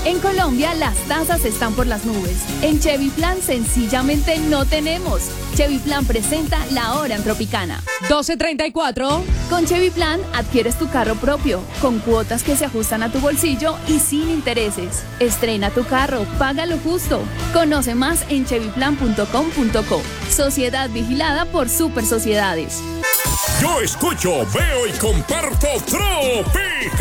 En Colombia las tasas están por las nubes. En Chevy Plan sencillamente no tenemos. Chevy Plan presenta La Hora en Tropicana. 12:34. Con Chevy Plan adquieres tu carro propio, con cuotas que se ajustan a tu bolsillo y sin intereses. Estrena tu carro, págalo justo. Conoce más en chevyplan.com.co. Sociedad vigilada por Super Sociedades. Yo escucho, veo y comparto Tropical.